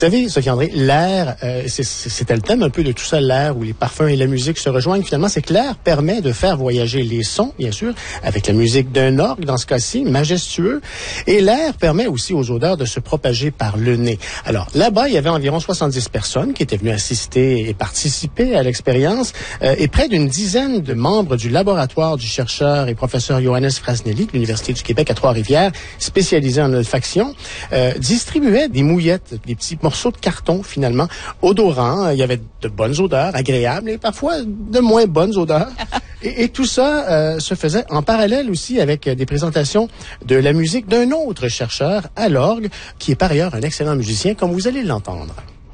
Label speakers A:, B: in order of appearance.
A: Vous savez, Sophie André, l'air, c'était le thème un peu de tout ça, l'air où les parfums et la musique se rejoignent. Finalement, c'est que l'air permet de faire voyager les sons, bien sûr, avec la musique d'un orgue, dans ce cas-ci, majestueux. Et l'air permet aussi aux odeurs de se propager par le nez. Alors, là-bas, il y avait environ 70 personnes qui étaient venues assister et participer à l'expérience, et près d'une dizaine de membres du laboratoire du chercheur et professeur Johannes Frasnelli de l'Université du Québec à Trois-Rivières, spécialisé en olfaction, distribuaient des mouillettes, des petits morceaux de carton, finalement, odorants. Il y avait de bonnes odeurs, agréables, et parfois de moins bonnes odeurs. Et tout ça se faisait en parallèle aussi avec des présentations de la musique d'un autre chercheur à l'orgue, qui est par ailleurs un excellent musicien, comme vous allez l'entendre.